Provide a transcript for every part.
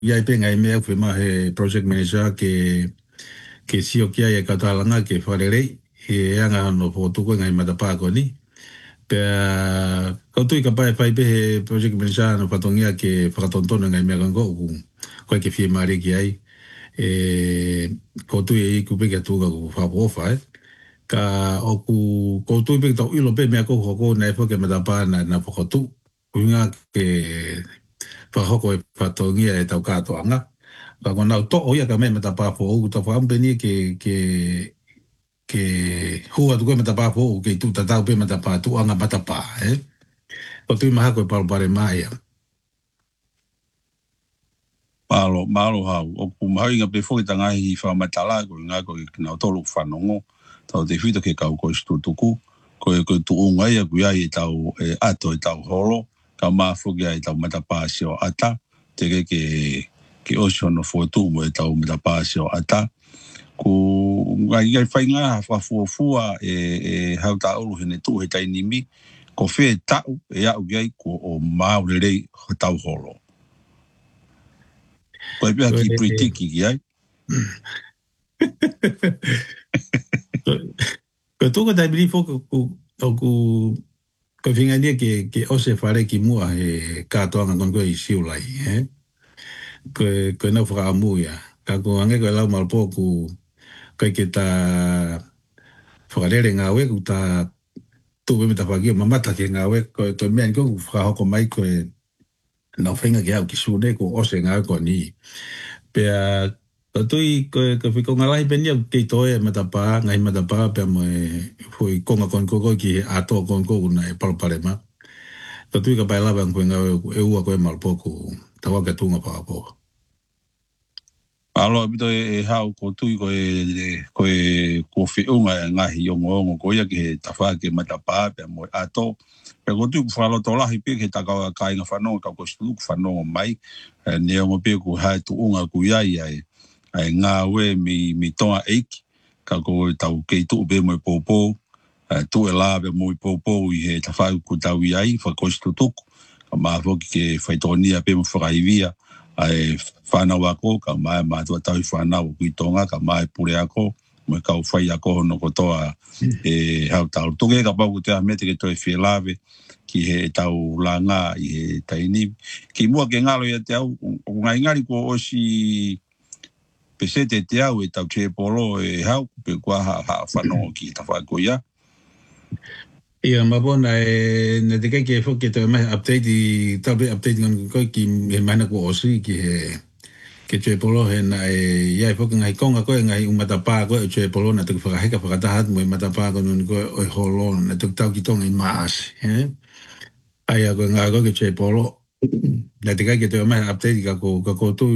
ia pe ngai me fe ma he project manager ke sio kia e katalanga ke farere e anga no po tu ko ngai mata pa ko ni pe ko tu ka pa pe he project manager no patongia ke fratontono ngai me gango ko ke fi mari ki ai ko tu e ku pe ke tu ko fa po fa ka ko tu pe to ilo pe me ko ko na fo ke mata pa na po tu unga ke fa hoko e patongia e tau katoanga. Ka kona to o ia ka me mata pa fo u ta fa ambeni ke hua tu ko mata pa fo ke tu ta tau pe mata pa tu anga mata pa o tu maha ko pa pare mai Malo ha o ku mai nga pe fo ta ngai fa matala ko nga ko na to lu fa no to te fito ke ka ko stu tu ku ko tu unga ia ku ia i tau ato i tau holo ka ma fo ia i tau mata pa sio ata te ke ocean of tu mo e tau mata pa sio ata ku ngai fai nga fa fu hau ta ulu hene tu he tai nimi ko fe ta e a ugai ko o ma ure tau holo ko e pia ki pritiki ai ko tu ko dai bri fo ko finga dia ke o se fare ki mua e ka to anga kon ko i siu lai ko na fra mu ya ka ko ange ko la mal po ku ke ta whakarere ngā we ku tā tūwe me ta whakia mamata ke ngā we ko to mean ko whahoko mai ko e nā whainga ki au ki sūne ko ose ngā ko ni pea ko tui ko whiko ngā lahi penia kei toe mata pā ngai mata pā pea mo e hui konga kon koko ki ato kon koko na e palpare ma ko tui ka pai lawa ko ngā e ua ko e malpo ku tawa ke tunga pā po alo bito e hau ko tui ko whiunga ngahi o ngongo ko ia ke tawha ke matapa pe mo ato pe ko tui whalo to lahi pe ke takawa ka inga whanonga ka ko stuk whanonga mai ne o pe ku hai tu unga ku iai ai ngā we mi tonga eiki ka ko tau kei tu pe mo popo tu e la pe mo popo i he tawha ku tau iai wha ko stutuk ka maa foki ke whaitonia pe mo whakaivia ai whanau ako, ka mai mātua tau i whanau ki tonga, ka mai pure ako, mo kau whai ako no kotoa hau tau. Tunge ka pau te ahmete ke toi whielawe ki he tau langa i he taini. Ki mua ke ngalo ia te au, o ngai ngari ko osi pesete te au e tau te polo e hau, pe kua whanau ki ta whako ia. Ia mabona ne te ke fo ke te mai update i tabe update ngon ko ki me mana ko osi ki he ke te polo he na ia fo ngai konga ko ngai umata pa ko te polo na te fa heka fa ta hat mo mata pa ko no ko o holo na te tau ki tonga i mas ai ko ngai ko ke te polo na te ke te mai update ka ko tu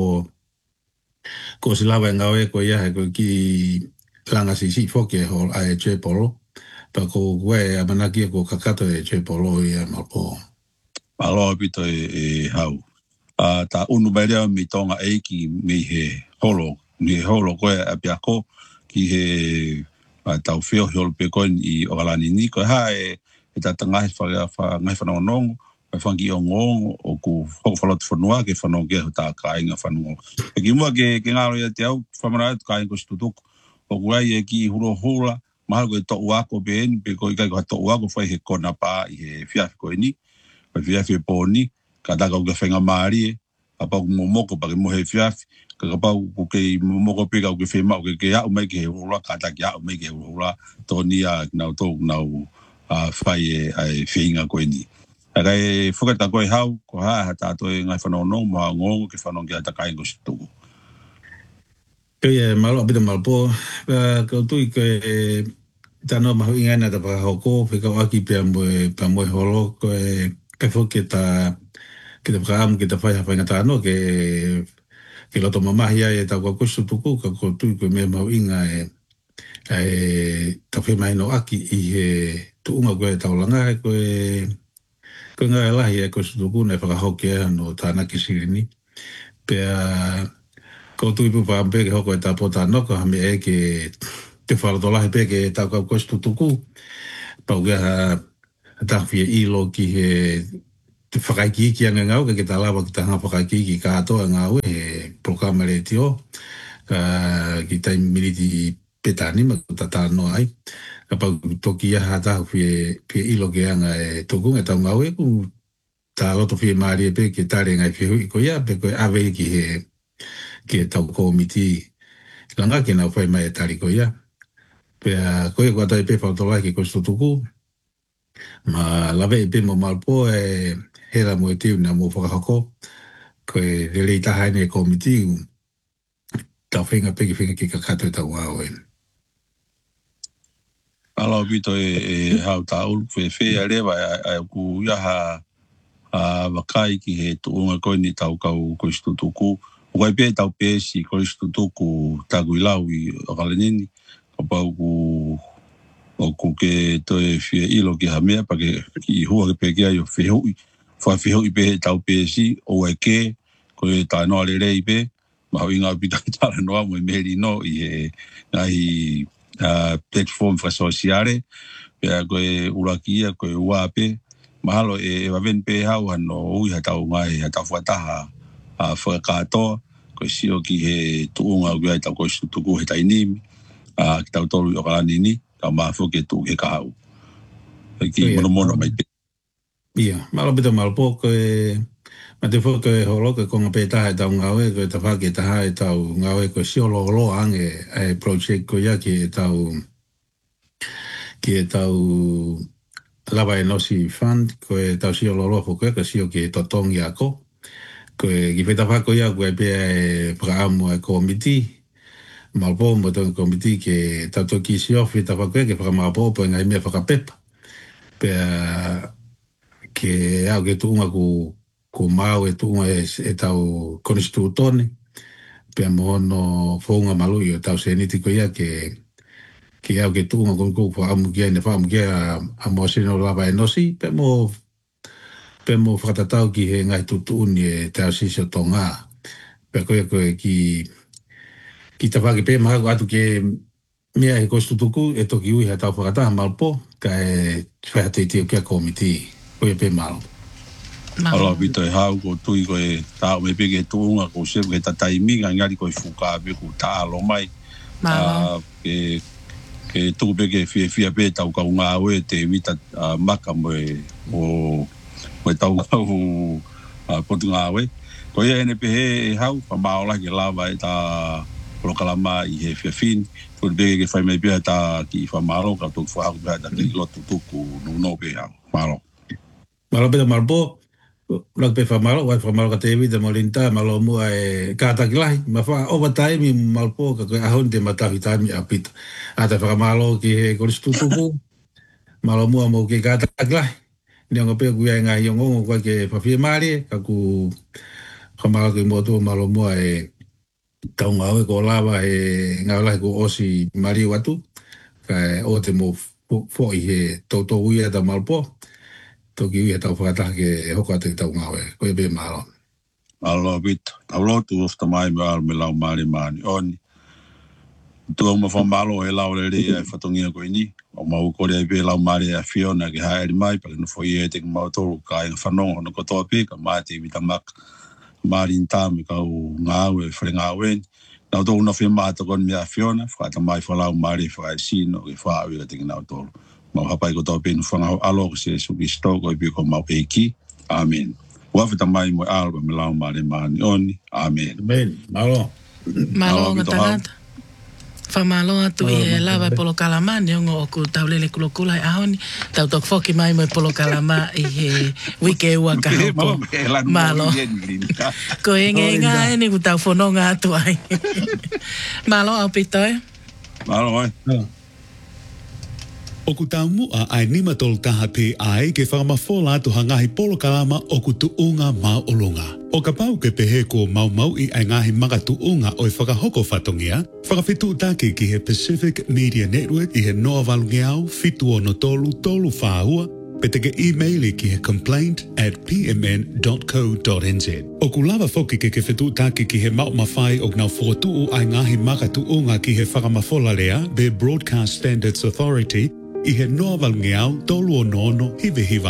ko silava ngau ko ia ko ki langa si fo ke hol ai te polo pa ko we amanaki ko kakato e che polo ia mapo malo pito e hau ta unu bairea mi tonga eiki mi he holo ko e apiako ki he tau fio holo pe ko i ogalani ni ko ha e ta tanga fa ngai fa no e fangi o ngong o ku ho fa lot fonua ke fa no ke ta ka inga fa no e ki mo ke ngalo ia te au fa mara ka ko stutuk o guai e ki huro hula mahal ko to uako ben pe ko ka to uako foi he kona pa i he fiaf ko ni pa fiaf po ni ka da ko fenga mari apa mo moko pa mo he fiaf ka pa ko ke mo moko pe ka ko fe ma ke ya o mai ke ula ka ta ya o mai ke ula to ni a na to na a fai ai finga ko ni aga e fuka ta ko hau ko ha ta to ngai fa no no ma ngo ke fa no ke ta kai ko stu e malo bida malpo ko tu ke tano ma inga na ta pa hoko pe ka aki pe mo holo ko ke fo ke ta pram ke ta fa ngata no ke lo to mama ia e ta ko su tu ko tu ko me ma inga ta fe mai no aki i tu unga ko ta langa ko nga la ia ko su tu ko ne fa hoke no ta na ki sirini pe ko tu pu pa pe ke hoko ta pota no ko me e ke te fa do la pe ke ta ko su tu ko pa ga ta fi i lo ki te whakaiki anga ngau, ke ta lawa ki ta hanga whakaiki ka atoa ngau e programa le tio, ki tai militi petani ma ta tano ai. Ka pau toki aha tahu pie ilo ke anga e tokunga tau ngau e ku ta loto fie maari e pe ke tare ngai fie hui ko ia pe koe awe ki he ke tau komiti langa ke nau whai mai e tari ko ia. Pe koe kua tai pe whautolai ki koe stutuku, ma lawe e pe mo malpo e hera mo e tiu na mo whakahoko, koe rele i taha e komiti tau whenga pe ki whenga ki kakato e tau ngau e. Alo bito e hau taulu whewhe a rewa ai ku iaha wakai ki he tuunga koe ni tau kau koe stutuku. O kai pe tau pesi koe stutuku taku ilau i o kalenini. Ka pau ku ke toe fie ilo ki hamea pa ke ki hua ke pe kia i o whehui. Whewhui pe he tau pesi o e ke koe ta noa le rei pe. Mahau inga pita tala noa mo i meri no i he ngahi platform whasosiare. Pea koe urakia koe uape. Mahalo e waven pe hau hano ui hatau ngai hatau whataha whakatoa koe sio ki he tuunga ui hatau koe stutuku he tainimi ki tau tolu i o kalanini ka mafu ke tu he kahau ki mono mai pe. Ia, malo pita malpo koe ma te fo koe holo koe konga pe taha e tau ngawe koe ta whake taha e tau ngawe koe sio lo ange e project koe ia ki e tau lava e nosi fund koe tau sio lo koe ka sio ki e totongi ako koe ki peta whako ia koe pe e praamu e komiti malpo mo tonga komiti ke tau toki sio peta whako ia ke whakamapo po ngai mea whakapepa pe ke au ke tuunga ku mau e tuunga e tau konstitutone pe mohono whaunga malui o tau seniti ko ia ke au ke tuunga ku whaamu kia ne whaamu kia a moasino lava e nosi pe mo whakatatau ki he ngai tutuuni e tau sisio tonga pe koe ki ta whake pe mahaku atu ke mea he konstitutuku e toki ui ha tau whakataha malpo ka e whahatei kia komiti koe pe malo. Alo bito e hau ko tui koe tau me peke tuunga ko sepu ke tataimi ngari koe fuka pe ku taalo mai. Ke tuku peke fia pe tau kau ngā oe te wita maka mo tau kau potu ngā oe. Ko ia ene pehe e hau pa maola ke lava e ta prokalama i he fia fin. Kone peke ke whai mai pia ta ki whamaro ka tuku whahau pia ta ki lotu tuku nuno pe hau. Malo. Malo peta malpo. Lak pe whamaro, wai whamaro ka te evita molinta, malo mua e kātakilahi. Ma wha overtime malpo ka koe ahon te matahi taimi apita. A te whakamalo ki he koristutuku, malo mua mo ke kātakilahi. Nionga pia kuia e ngā hiongongo koe ke whawhia maari, ka ku whamaro ki motua malo mua e tau ngā oe ko lava e ngā lahi ko osi mari watu. Ka o te mo fo i he tautou uia ta malpo. Toki ui e tau whakataha ke hoko atu ki tau ngawe, koe be mahalo. Alo bito, tau lotu ofta mai me alu me lau maari maani oni. Tua uma whamalo e lau le rea e whatongia koe ni, o mau kore e pe lau maari a Fiona ke haere mai, pake no fo ie te mau tolu ka inga whanonga no kotoa pe, ka maate i wita maka maari intami kau ngāwe, whare ngāweni. Nau tolu na whia maata kon mea Fiona, whakata mai whalau maari whae sino, ke whaawi ka teki nau tolu. Mau hapai ko tau penu whangau alo ko se suki stoko e piko mau eiki. Amen. Wawhita mai mo alba me lau maare maani oni. Amen. Amen. Malo. Malo nga tangata. Whamalo atu i e lawa polo kalama, ni ongo oku tau lele kulokula e ahoni. Tau tok foki mai mo polo kalama i he wike ua ka hopo. Malo. Ko enge ngā e ni ku tau whanonga atu ai. Malo au pitoe. Malo ai. Oku tau mua ai nima tolu taha pe ai ke whakamafola atu hangahi polo kalama oku tuunga mau olunga. O ka pau ke pehe ko mau i ai ngahi maka tuunga o i whakahoko whatongia, whakawhitu take ki he Pacific Media Network i he noa valungeau fitu ono tolu whāua, pe teke e-maili ki he complaint@pmn.co.nz. Oku lava foki ke whitu take ki he mau mawhai o ngau whotuu ai ngahi maka tuunga ki he whakamafola lea be Broadcast Standards Authority i he noa valungeau tolu o nono hive hivano.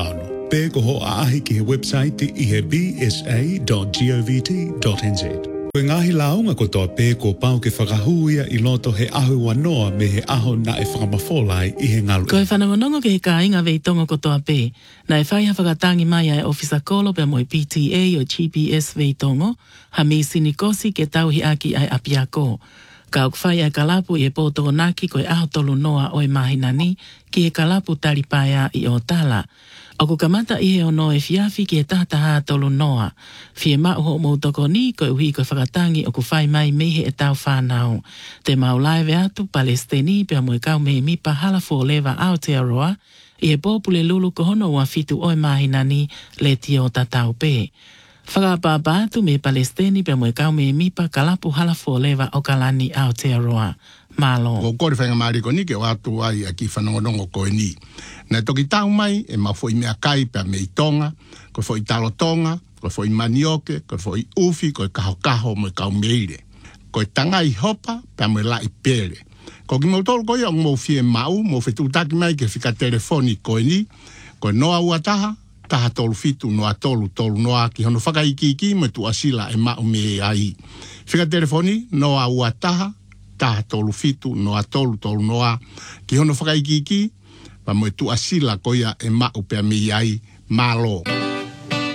pē ko ho aahi ki he website i he bsa.govt.nz. Koe ngahi launga ko toa pē ko pau ke whakahuia i loto he ahu wanoa me he aho na e whakamawholai i he ngalu. Koe whanangonongo ke he kāinga veitongo ko toa pē. Na e whaiha whakatangi mai ai ofisa kolo pe moi PTA o GPS veitongo, ha mi sinikosi ke tauhi aki ai apiako. Ka ok whai ai kalapu i e pōtoko naki koe aho tolu noa o e mahinani ki e kalapu talipaia i o tala. O ku kamata i he ono e fiafi ki e tahataha tolu noa. Fie mauho moutoko ni koe uhi koe whakatangi o ku whai mai mehe e tau whanau. Te maulaive atu Palestini pia moe kau me mipa halafo lewa Aotearoa i e pōpule lulu kohono ua fitu o e mahinani le tio tatau pē. Whakapapa atu me Palestini pia moe kau me mipa kalapu halafo lewa o kalani Aotearoa. Malo. Ko kore whainga mariko ni ke watu ai a ki whanongonongo koe ni. Nā toki tau mai e ma fwoi mea kai pia mei tonga, koe fwoi talo tonga, koe fwoi manioke, koe fwoi ufi, koe kaho kaho mo kau meire. Koe tanga i hopa pia mo la i pere. Ko ki mautolo koe o mo fie mau, mo fetu taki mai ke fika telefoni koe ni, koe noa uataha, taha tolu fitu noa tolu noa ki hono whakaiki mo tu asila e mau me ai. Fika telefoni noa uataha, taha tolu fitu noa tolu noa ki hono whakaiki pa mo tu asila koia e mau pia me ai malo.